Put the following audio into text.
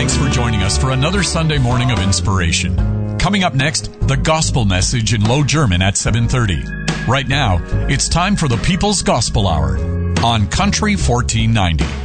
Thanks for joining us for another Sunday morning of inspiration. Coming up next, the gospel message in Low German at 7:30. Right now, it's time for the People's Gospel Hour on Country 1490.